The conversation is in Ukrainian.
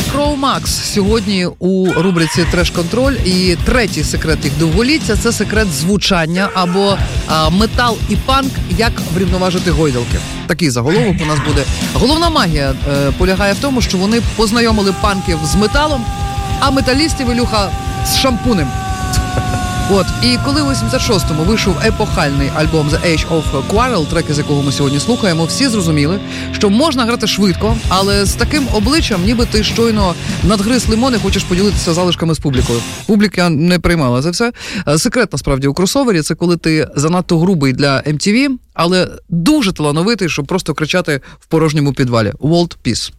Crow Max сьогодні у рубриці «Треш-контроль». І третій секрет їх довголіття – це секрет звучання або метал і панк, як врівноважити гойдалки. Такий заголовок у нас буде. Головна магія полягає в тому, що вони познайомили панків з металом, а металістів, Ілюха, з шампунем. От, і коли у 86-му вийшов епохальний альбом The Age of Quarrel, треки з якого ми сьогодні слухаємо, всі зрозуміли, що можна грати швидко, але з таким обличчям, ніби ти щойно надгриз лимон і хочеш поділитися залишками з публікою. Публіка не приймала це все. Секрет, насправді, у кросовері – це коли ти занадто грубий для MTV, але дуже талановитий, щоб просто кричати в порожньому підвалі. World Peace.